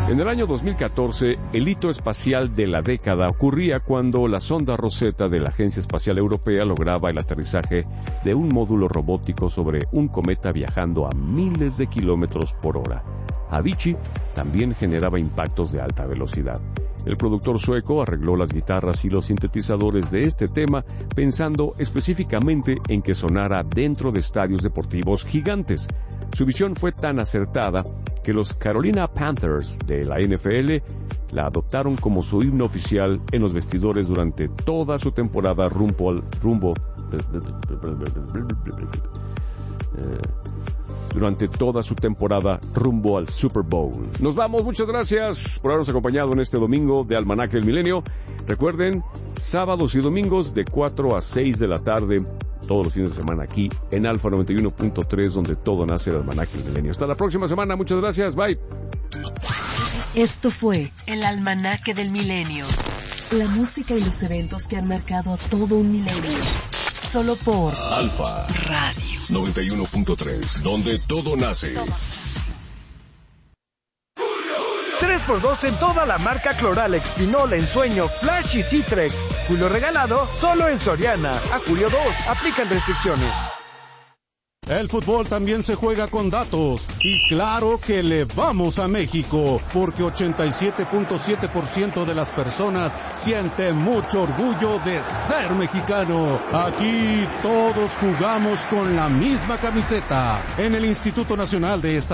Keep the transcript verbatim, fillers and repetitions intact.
En el año dos mil catorce, el hito espacial de la década ocurría cuando la sonda Rosetta de la Agencia Espacial Europea lograba el aterrizaje de un módulo robótico sobre un cometa viajando a miles de kilómetros por hora. Avicii también generaba impactos de alta velocidad. El productor sueco arregló las guitarras y los sintetizadores de este tema pensando específicamente en que sonara dentro de estadios deportivos gigantes. Su visión fue tan acertada que los Carolina Panthers de la N F L la adoptaron como su himno oficial en los vestidores durante toda su temporada rumbo al rumbo durante toda su temporada rumbo al Super Bowl. Nos vamos, muchas gracias por habernos acompañado en este domingo de Almanaque del Milenio. Recuerden, sábados y domingos de cuatro a seis de la tarde, todos los fines de semana aquí en Alfa noventa y uno punto tres, donde todo nace el Almanaque del Milenio. Hasta la próxima semana, muchas gracias, bye. Esto fue el Almanaque del Milenio. La música y los eventos que han marcado todo un milenio. Solo por Alfa Radio noventa y uno punto tres, donde todo nace. tres por dos en toda la marca Cloralex, Pinol, Ensueño, Flash y Citrex. Julio regalado solo en Soriana. A julio dos, aplican restricciones. El fútbol también se juega con datos, y claro que le vamos a México, porque ochenta y siete punto siete por ciento de las personas siente mucho orgullo de ser mexicano. Aquí todos jugamos con la misma camiseta. En el Instituto Nacional de Estadística